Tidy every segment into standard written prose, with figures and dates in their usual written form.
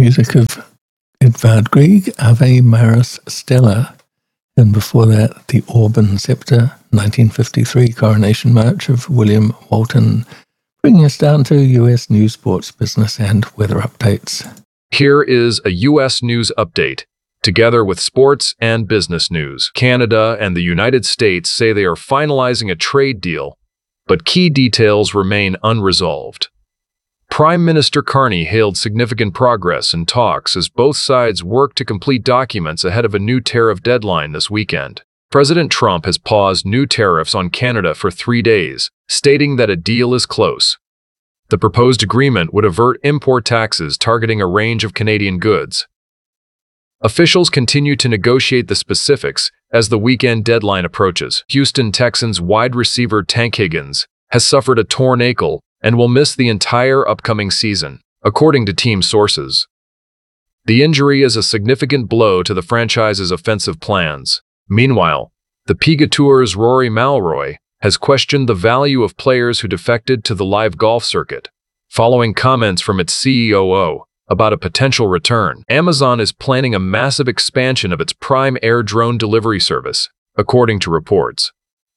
Music of Edvard Grieg, Ave Maris Stella, and before that, the Auburn Scepter, 1953 coronation march of William Walton, bringing us down to U.S. news, sports, business, and weather updates. Here is a U.S. news update, together with sports and business news. Canada and the United States say they are finalizing a trade deal, but key details remain unresolved. Prime Minister Carney hailed significant progress in talks as both sides work to complete documents ahead of a new tariff deadline this weekend. President Trump has paused new tariffs on Canada for 3 days, stating that a deal is close. The proposed agreement would avert import taxes targeting a range of Canadian goods. Officials continue to negotiate the specifics as the weekend deadline approaches. Houston Texans wide receiver Tank Higgins has suffered a torn ankle and will miss the entire upcoming season, according to team sources. The injury is a significant blow to the franchise's offensive plans. Meanwhile, the PGA Tour's Rory McIlroy has questioned the value of players who defected to the live golf circuit, following comments from its CEO about a potential return. Amazon is planning a massive expansion of its Prime Air drone delivery service, according to reports.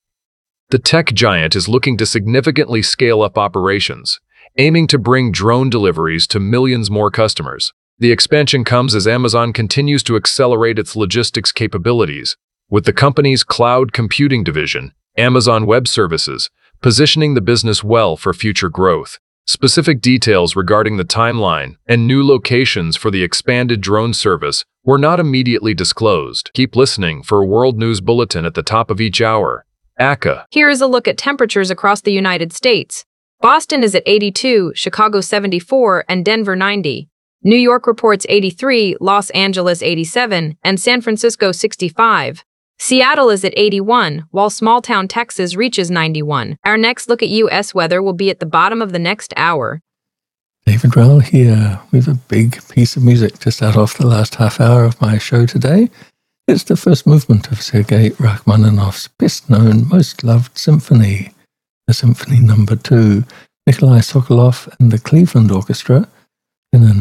The tech giant is looking to significantly scale up operations, aiming to bring drone deliveries to millions more customers. The expansion comes as Amazon continues to accelerate its logistics capabilities, with the company's cloud computing division, Amazon Web Services, positioning the business well for future growth. Specific details regarding the timeline and new locations for the expanded drone service were not immediately disclosed. Keep listening for a World News Bulletin at the top of each hour. ACA. Here is a look at temperatures across the United States. Boston is at 82, Chicago 74, and Denver 90. New York reports 83, Los Angeles 87, and San Francisco 65. Seattle is at 81, while small-town Texas reaches 91. Our next look at U.S. weather will be at the bottom of the next hour. David Rowell here with a big piece of music to start off the last half hour of my show today. It's the first movement of Sergei Rachmaninoff's best-known, most-loved symphony, the Symphony No. 2, Nikolai Sokolov and the Cleveland Orchestra, in a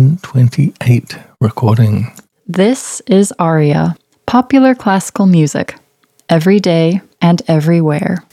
1928 recording. This is Aria, popular classical music, every day and everywhere.